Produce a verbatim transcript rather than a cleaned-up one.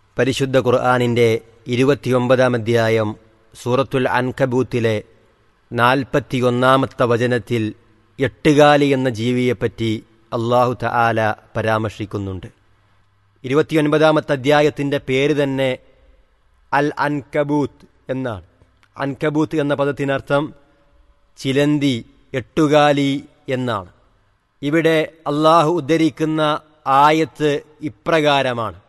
പരിശുദ്ധ ഖുർആനിൻ്റെ ഇരുപത്തിയൊമ്പതാം അധ്യായം സൂറത്തുൽ അൻകബൂത്തിലെ നാൽപ്പത്തിയൊന്നാമത്തെ വചനത്തിൽ എട്ടുകാലി എന്ന ജീവിയെപ്പറ്റി അള്ളാഹു തആല പരാമർശിക്കുന്നുണ്ട്. ഇരുപത്തിയൊൻപതാമത്തെ അധ്യായത്തിൻ്റെ പേര് തന്നെ അൽ അൻകബൂത്ത് എന്നാണ്. അൻകബൂത്ത് എന്ന പദത്തിനർത്ഥം ചിലന്തി, എട്ടുകാലി എന്നാണ്. ഇവിടെ അള്ളാഹു ഉദ്ധരിക്കുന്ന ആയത്ത് ഇപ്രകാരമാണ്: